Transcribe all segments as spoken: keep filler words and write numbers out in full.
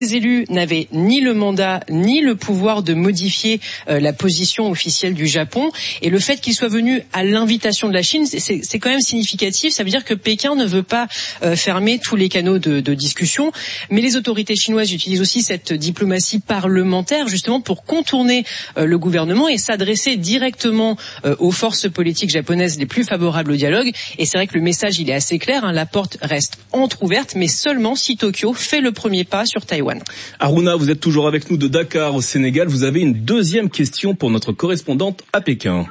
Les élus n'avaient ni le mandat ni le pouvoir de modifier euh, la position officielle du Japon. Et le fait qu'ils soient venus à l'invitation de la Chine, c'est, c'est quand même significatif. Ça veut dire que Pékin ne veut pas euh, fermer tous les canaux de, de discussion. Mais les autorités chinoises utilisent aussi cette diplomatie parlementaire justement pour contourner euh, le gouvernement et s'adresser directement euh, aux forces politiques japonaises les plus favorables au dialogue. Et c'est vrai que le message, il est assez clair. Hein, la porte reste entrouverte, mais seulement si Tokyo fait le premier pas sur Taïwan. Aruna, vous êtes toujours avec nous de Dakar au Sénégal. Vous avez une deuxième question pour notre correspondante à Pékin.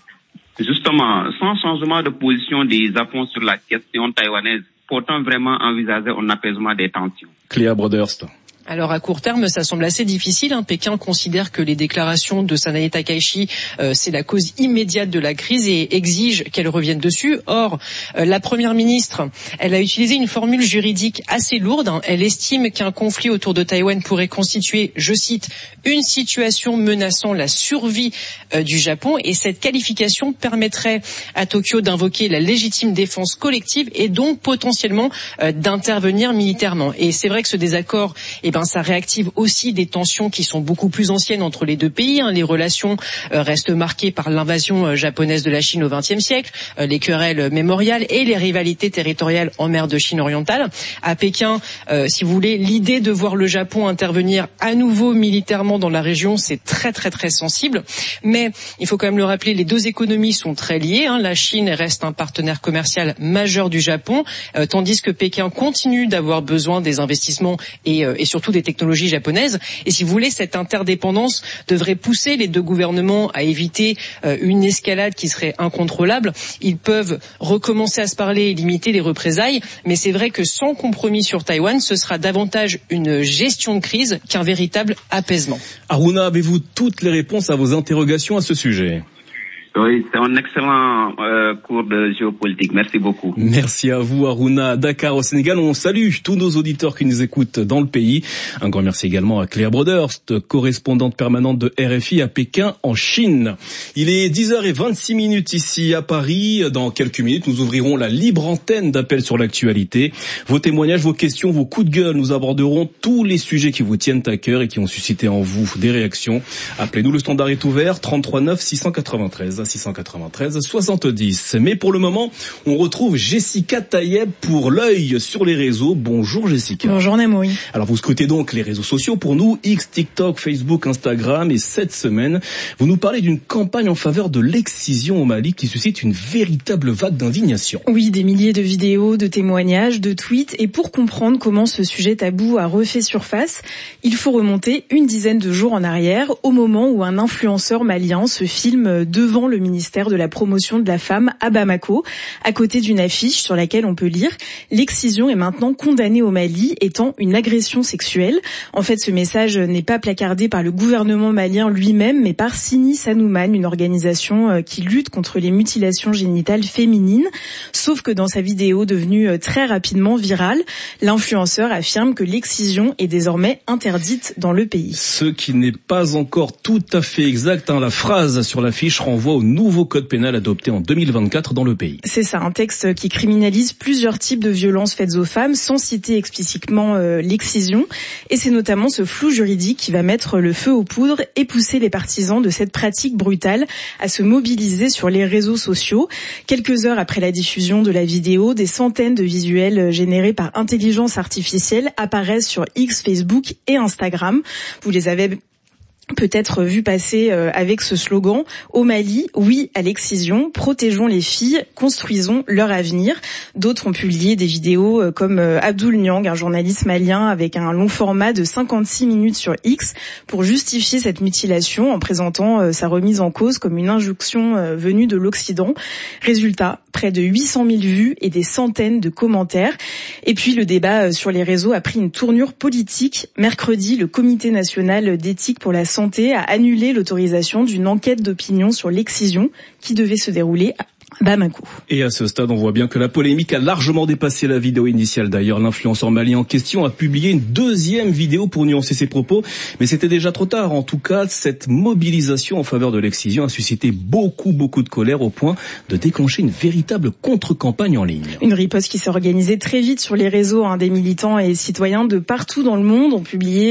Justement, sans changement de position des Japon sur la question taïwanaise, peut-on vraiment envisager un apaisement des tensions? Cléa Broderst. Alors à court terme, ça semble assez difficile. Hein. Pékin considère que les déclarations de Sanae Takaichi, euh, c'est la cause immédiate de la crise et exige qu'elle revienne dessus. Or, euh, la première ministre, elle a utilisé une formule juridique assez lourde. Hein. Elle estime qu'un conflit autour de Taïwan pourrait constituer, je cite, une situation menaçant la survie euh, du Japon. Et cette qualification permettrait à Tokyo d'invoquer la légitime défense collective et donc potentiellement euh, d'intervenir militairement. Et c'est vrai que ce désaccord, eh ben, ça réactive aussi des tensions qui sont beaucoup plus anciennes entre les deux pays. Hein. Les relations euh, restent marquées par l'invasion euh, japonaise de la Chine au vingtième siècle, euh, les querelles mémoriales et les rivalités territoriales en mer de Chine orientale. À Pékin, euh, si vous voulez, l'idée de voir le Japon intervenir à nouveau militairement dans la région, c'est très très très sensible. Mais il faut quand même le rappeler, les deux économies sont très liées. Hein. La Chine reste un partenaire commercial majeur du Japon, euh, tandis que Pékin continue d'avoir besoin des investissements et, euh, et surtout des technologies japonaises. Et si vous voulez, cette interdépendance devrait pousser les deux gouvernements à éviter euh, une escalade qui serait incontrôlable. Ils peuvent recommencer à se parler et limiter les représailles, mais c'est vrai que sans compromis sur Taïwan, ce sera davantage une gestion de crise qu'un véritable apaisement. Aruna, avez-vous toutes les réponses à vos interrogations à ce sujet ? Oui, c'est un excellent euh, cours de géopolitique. Merci beaucoup. Merci à vous, Aruna. Dakar au Sénégal, on salue tous nos auditeurs qui nous écoutent dans le pays. Un grand merci également à Cléa Broderst, correspondante permanente de R F I à Pékin, en Chine. Il est dix heures vingt-six minutes ici à Paris. Dans quelques minutes, nous ouvrirons la libre antenne d'appel sur l'actualité. Vos témoignages, vos questions, vos coups de gueule, nous aborderons tous les sujets qui vous tiennent à cœur et qui ont suscité en vous des réactions. Appelez-nous, le standard est ouvert, trente-trois neuf six cent quatre-vingt-treize. six cent quatre-vingt-treize soixante-dix. Mais pour le moment, on retrouve Jessica Tayeb pour l'œil sur les réseaux. Bonjour Jessica. Bonjour Namoui. Alors vous scrutez donc les réseaux sociaux pour nous, X, TikTok, Facebook, Instagram, et cette semaine, vous nous parlez d'une campagne en faveur de l'excision au Mali qui suscite une véritable vague d'indignation. Oui, des milliers de vidéos, de témoignages, de tweets, et pour comprendre comment ce sujet tabou a refait surface, il faut remonter une dizaine de jours en arrière, au moment où un influenceur malien se filme devant le ministère de la promotion de la femme à Bamako, à côté d'une affiche sur laquelle on peut lire « L'excision est maintenant condamnée au Mali, étant une agression sexuelle ». En fait, ce message n'est pas placardé par le gouvernement malien lui-même, mais par Sini Sanoumane, une organisation qui lutte contre les mutilations génitales féminines. Sauf que dans sa vidéo devenue très rapidement virale, l'influenceur affirme que l'excision est désormais interdite dans le pays. Ce qui n'est pas encore tout à fait exact, hein. La phrase sur l'affiche renvoie au nouveau code pénal adopté en deux mille vingt-quatre dans le pays. C'est ça, un texte qui criminalise plusieurs types de violences faites aux femmes sans citer explicitement euh, l'excision. Et c'est notamment ce flou juridique qui va mettre le feu aux poudres et pousser les partisans de cette pratique brutale à se mobiliser sur les réseaux sociaux. Quelques heures après la diffusion de la vidéo, des centaines de visuels générés par intelligence artificielle apparaissent sur X, Facebook et Instagram. Vous les avez peut-être vu passer avec ce slogan « Au Mali, oui à l'excision, protégeons les filles, construisons leur avenir ». D'autres ont publié des vidéos comme Abdoul Niang, un journaliste malien avec un long format de cinquante-six minutes sur X pour justifier cette mutilation en présentant sa remise en cause comme une injonction venue de l'Occident. Résultat, près de huit cent mille vues et des centaines de commentaires. Et puis le débat sur les réseaux a pris une tournure politique. Mercredi, le Comité national d'éthique pour la santé a annulé l'autorisation d'une enquête d'opinion sur l'excision qui devait se dérouler à Bamako. Et à ce stade, on voit bien que la polémique a largement dépassé la vidéo initiale. D'ailleurs, l'influenceur malien en question a publié une deuxième vidéo pour nuancer ses propos, mais c'était déjà trop tard. En tout cas, cette mobilisation en faveur de l'excision a suscité beaucoup, beaucoup de colère au point de déclencher une véritable contre-campagne en ligne. Une riposte qui s'est organisée très vite sur les réseaux. Hein, des militants et citoyens de partout dans le monde ont publié